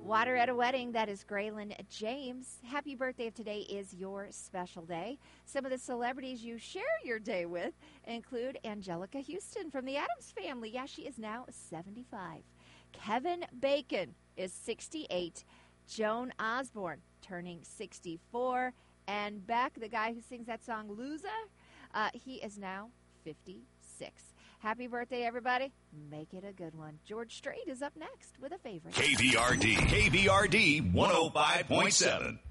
Water at a Wedding, that is Graylin James. Happy birthday if today is your special day. Some of the celebrities you share your day with include Angelica Houston from the Addams Family. Yeah, she is now 75. Kevin Bacon is 68. Joan Osborne turning 64. And Beck, the guy who sings that song Loser, he is now 56. Happy birthday, everybody. Make it a good one. George Strait is up next with a favorite. KBRD 105.7.